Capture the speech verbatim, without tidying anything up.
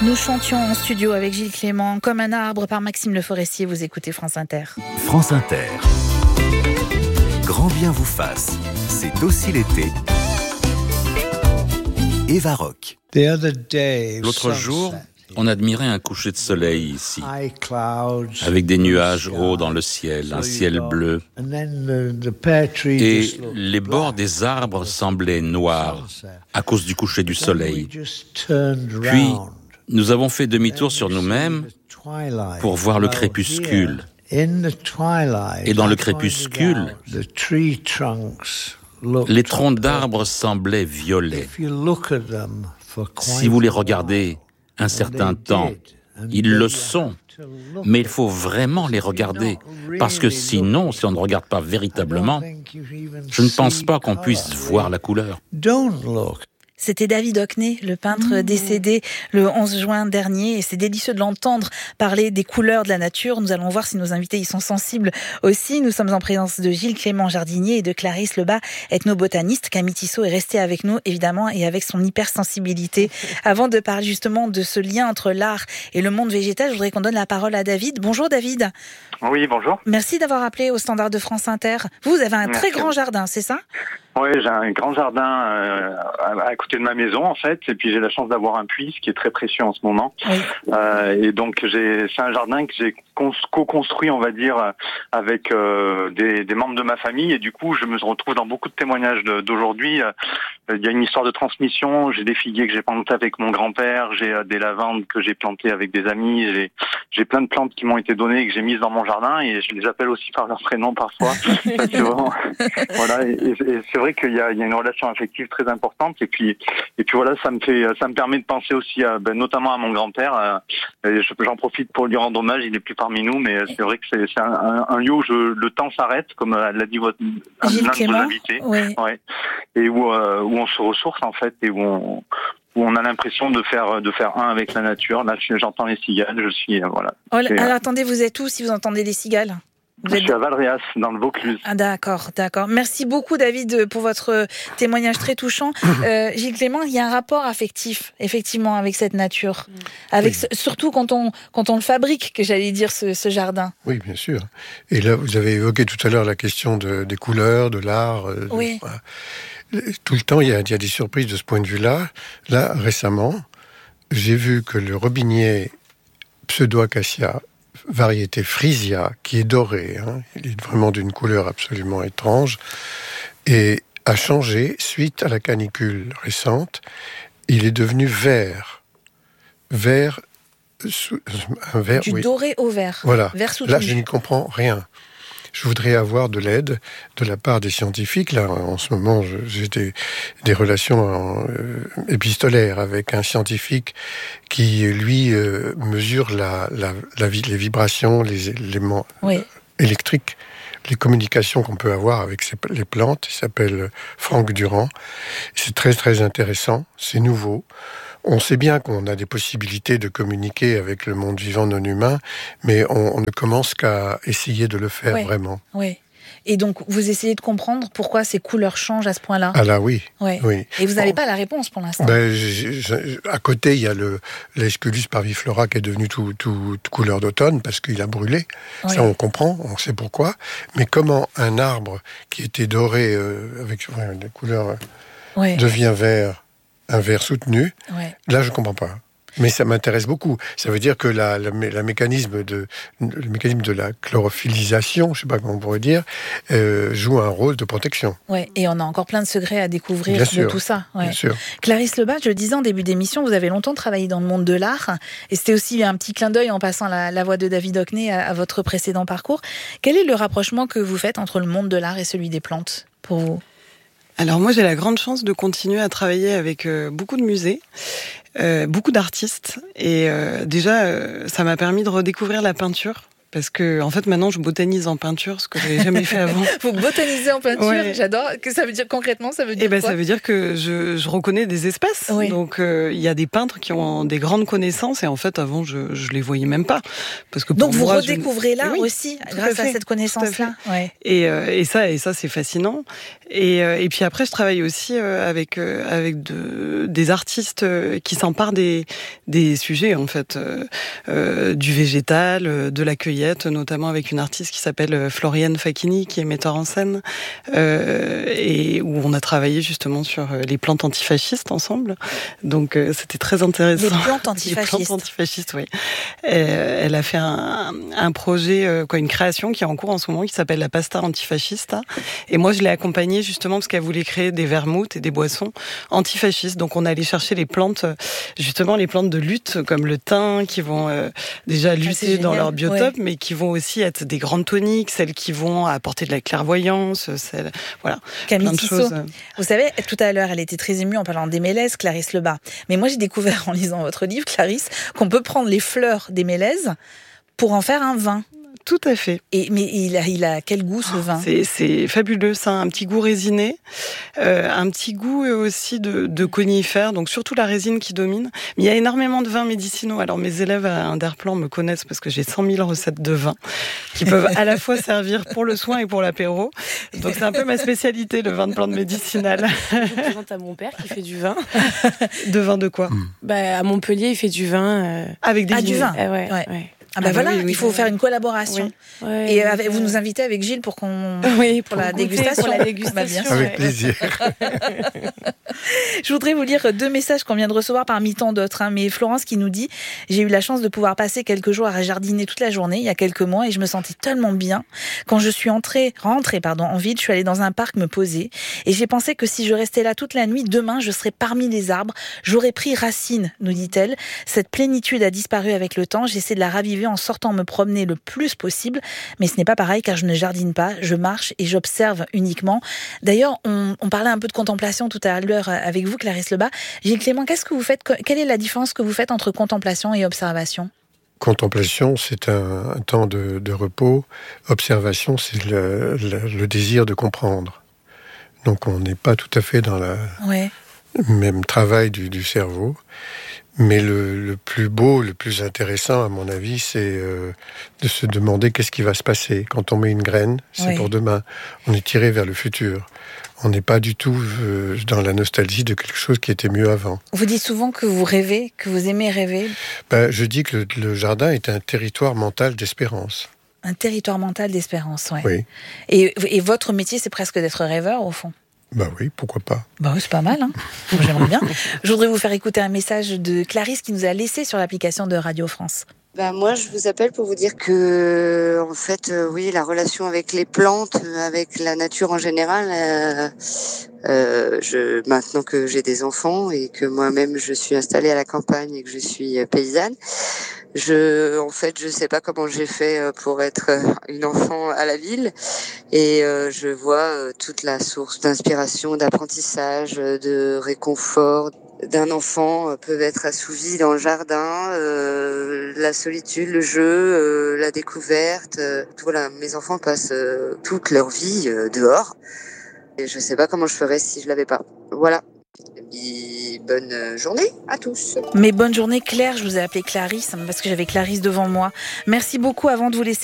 Nous chantions en studio avec Gilles Clément, Comme un arbre par Maxime Le Forestier. Vous écoutez France Inter. France Inter. Grand bien vous fasse. C'est aussi l'été. Eva Rock. L'autre jour, on admirait un coucher de soleil ici, avec des nuages hauts dans le ciel, un ciel bleu. Et les bords des arbres semblaient noirs à cause du coucher du soleil. Puis, nous avons fait demi-tour sur nous-mêmes pour voir le crépuscule. Et dans le crépuscule, les troncs d'arbres semblaient violets. Si vous les regardez un certain temps, ils le sont. Mais il faut vraiment les regarder, parce que sinon, si on ne regarde pas véritablement, je ne pense pas qu'on puisse voir la couleur. C'était David Hockney, le peintre décédé le onze juin dernier, et c'est délicieux de l'entendre parler des couleurs de la nature. Nous allons voir si nos invités y sont sensibles aussi. Nous sommes en présence de Gilles Clément, jardinier, et de Clarisse Lebas, ethnobotaniste. Camille Tissot est restée avec nous, évidemment, et avec son hypersensibilité. Avant de parler justement de ce lien entre l'art et le monde végétal, je voudrais qu'on donne la parole à David. Bonjour David. Oui, bonjour. Merci d'avoir appelé au standard de France Inter. Vous, vous avez un Merci. très grand jardin, c'est ça ? Oui, j'ai un grand jardin euh, à, à côté de ma maison en fait, et puis j'ai la chance d'avoir un puits, ce qui est très précieux en ce moment. Oui. Euh, et donc j'ai, c'est un jardin que j'ai co-construit, on va dire, avec euh, des, des membres de ma famille, et du coup je me retrouve dans beaucoup de témoignages de, d'aujourd'hui. Euh, il y a une histoire de transmission. J'ai des figuiers que j'ai plantés avec mon grand-père, j'ai euh, des lavandes que j'ai plantées avec des amis, j'ai, j'ai plein de plantes qui m'ont été données et que j'ai mises dans mon jardin, et je les appelle aussi par leur prénom parfois. Parce que, bon, voilà, et, et c'est vrai qu'il y a, il y a une relation affective très importante, et puis et puis voilà, ça me fait, ça me permet de penser aussi à, ben, notamment à mon grand-père. Euh, j'en profite pour lui rendre hommage. Il n'est plus parmi nous, mais c'est vrai que c'est, c'est un, un lieu où je, le temps s'arrête, comme l'a dit votre l'un de vos invités, oui. Ouais, et où euh, où on se ressource en fait, et où on où on a l'impression de faire de faire un avec la nature. Là, j'entends les cigales, je suis euh, voilà. Oh, alors euh, attendez, vous êtes où si vous entendez les cigales? Vous Je êtes... suis à Valréas, dans le Vaucluse. Ah d'accord, d'accord. Merci beaucoup David pour votre témoignage très touchant. Euh, Gilles Clément, il y a un rapport affectif, effectivement, avec cette nature, avec oui. ce, surtout quand on quand on le fabrique, que j'allais dire ce, ce jardin. Oui, bien sûr. Et là, vous avez évoqué tout à l'heure la question de, des couleurs, de l'art. De, oui. Voilà. Tout le temps, il y, a, il y a des surprises de ce point de vue-là. Là, récemment, j'ai vu que le robinier Pseudo-Acacia, variété Frisia, qui est doré, hein, il est vraiment d'une couleur absolument étrange, et a changé suite à la canicule récente. Il est devenu vert. Vert, un vert, du oui. doré au vert. Voilà. Vert soutenu. Là, je n'y comprends rien. Je voudrais avoir de l'aide de la part des scientifiques. Là, en ce moment, je, j'ai des, des relations en, euh, épistolaires avec un scientifique qui, lui, euh, mesure la, la, la, les vibrations, les éléments oui. électriques, les communications qu'on peut avoir avec ces, les plantes. Il s'appelle Franck Durand. C'est très, très intéressant. C'est nouveau. On sait bien qu'on a des possibilités de communiquer avec le monde vivant non humain, mais on, on ne commence qu'à essayer de le faire oui, vraiment. Oui. Et donc, vous essayez de comprendre pourquoi ces couleurs changent à ce point-là. Ah là, oui. Oui. oui. Et vous n'avez bon. pas la réponse pour l'instant. Ben, je, je, à côté, il y a le l'Aesculus parviflora qui est devenu tout, tout, tout couleur d'automne parce qu'il a brûlé. Oui. Ça, on comprend, on sait pourquoi. Mais comment un arbre qui était doré euh, avec ouais, des couleurs oui. devient vert, un vert soutenu, ouais. Là je ne comprends pas. Mais ça m'intéresse beaucoup. Ça veut dire que la, la, la mécanisme de, le mécanisme de la chlorophyllisation, je ne sais pas comment on pourrait dire, euh, joue un rôle de protection. Ouais, et on a encore plein de secrets à découvrir bien de sûr, tout ça. Ouais. Bien sûr. Clarisse Lebas, je le disais en début d'émission, vous avez longtemps travaillé dans le monde de l'art, et c'était aussi un petit clin d'œil en passant la, la voix de David Hockney à, à votre précédent parcours. Quel est le rapprochement que vous faites entre le monde de l'art et celui des plantes, pour vous ? Alors moi, j'ai la grande chance de continuer à travailler avec euh, beaucoup de musées, euh, beaucoup d'artistes. Et euh, déjà, euh, ça m'a permis de redécouvrir la peinture Parce que, en fait, maintenant, je botanise en peinture, ce que je n'avais jamais fait avant. Vous botanisez en peinture, ouais. J'adore. Que ça veut dire concrètement, ça veut dire eh ben, quoi? Ça veut dire que je, je reconnais des espaces. Oui. Donc, il euh, y a des peintres qui ont des grandes connaissances et en fait, avant, je ne les voyais même pas. Parce que pour Donc, vous moi, redécouvrez je... l'art oui, aussi, grâce à, à cette connaissance-là. Ouais. Et, euh, et ça, et ça, c'est fascinant. Et, euh, et puis après, je travaille aussi euh, avec euh, avec de, des artistes qui s'emparent des des sujets en fait, euh, euh, du végétal, de la cueillette, notamment avec une artiste qui s'appelle Floriane Facchini, qui est metteur en scène, euh, et où on a travaillé justement sur les plantes antifascistes ensemble. Donc euh, c'était très intéressant. Les plantes antifascistes. Les plantes antifascistes, oui. Et, euh, elle a fait un, un projet, euh, quoi, une création qui est en cours en ce moment, qui s'appelle la pasta antifascista. Et moi, je l'ai accompagnée justement parce qu'elle voulait créer des vermouths et des boissons antifascistes. Donc on allait chercher les plantes, justement les plantes de lutte, comme le thym, qui vont euh, déjà lutter ah, dans leur biotope, ouais. mais qui vont aussi être des grandes toniques, celles qui vont apporter de la clairvoyance, celles, voilà. Camille Tissot, vous savez, tout à l'heure, elle était très émue en parlant des mélèzes, Clarisse Lebas. Mais moi, j'ai découvert en lisant votre livre, Clarisse, qu'on peut prendre les fleurs des mélèzes pour en faire un vin. Tout à fait. Et, mais il a, il a quel goût ce vin? C'est, c'est fabuleux, ça a un petit goût résiné, euh, un petit goût aussi de, de conifère, donc surtout la résine qui domine. Mais il y a énormément de vins médicinaux. Alors mes élèves à Underplan me connaissent parce que j'ai cent mille recettes de vins qui peuvent à la fois servir pour le soin et pour l'apéro. Donc c'est un peu ma spécialité, le vin de plante médicinale. Je présente à mon père qui fait du vin. De vin de quoi? Bah, à Montpellier, il fait du vin. Euh... Avec des ah, du vin. Ah, ouais, ouais. ouais. Ah bah, ah bah voilà, oui, oui, il faut oui. faire une collaboration. Oui. Ouais, et avec, vous nous invitez avec Gilles pour qu'on oui, pour, pour la dégustation. Pour la dégustation. Bah, avec plaisir. Je voudrais vous lire deux messages qu'on vient de recevoir parmi tant d'autres. Hein. Mais Florence qui nous dit « J'ai eu la chance de pouvoir passer quelques jours à jardiner toute la journée il y a quelques mois et je me sentais tellement bien. Quand je suis entrée, rentrée pardon, en ville, je suis allée dans un parc me poser et j'ai pensé que si je restais là toute la nuit, demain je serais parmi les arbres. J'aurais pris racine, nous dit-elle. Cette plénitude a disparu avec le temps. J'essaie de la raviver en sortant me promener le plus possible, mais ce n'est pas pareil car je ne jardine pas, je marche et j'observe uniquement. D'ailleurs, on, on parlait un peu de contemplation tout à l'heure avec vous, Clarisse Lebas. Gilles Clément, qu'est-ce que vous faites? Quelle est la différence que vous faites entre contemplation et observation? Contemplation, c'est un, un temps de, de repos. Observation, c'est le, le, le désir de comprendre. Donc on n'est pas tout à fait dans le ouais. même travail du, du cerveau. Mais le, le plus beau, le plus intéressant, à mon avis, c'est euh, de se demander qu'est-ce qui va se passer. Quand on met une graine, c'est oui. pour demain. On est tiré vers le futur. On n'est pas du tout euh, dans la nostalgie de quelque chose qui était mieux avant. Vous dites souvent que vous rêvez, que vous aimez rêver. Ben, je dis que le, le jardin est un territoire mental d'espérance. Un territoire mental d'espérance, ouais. Oui. Et, et votre métier, c'est presque d'être rêveur, au fond? Bah oui, pourquoi pas. Bah oui, c'est pas mal, hein. Moi, j'aimerais bien. Je voudrais vous faire écouter un message de Clarisse qui nous a laissé sur l'application de Radio France. Bah moi, je vous appelle pour vous dire que, en fait, euh, oui, la relation avec les plantes, avec la nature en général, euh, euh, je, maintenant que j'ai des enfants et que moi-même je suis installée à la campagne et que je suis paysanne, je, en fait, je sais pas comment j'ai fait pour être une enfant à la ville et euh, je vois toute la source d'inspiration, d'apprentissage, de réconfort d'un enfant peuvent être assouvis dans le jardin, euh, la solitude, le jeu, euh, la découverte. Euh, voilà, mes enfants passent euh, toute leur vie euh, dehors. Et je sais pas comment je ferais si je l'avais pas. Voilà. Et bonne journée à tous. Mais bonne journée Claire, je vous ai appelé Clarisse parce que j'avais Clarisse devant moi. Merci beaucoup. Avant de vous laisser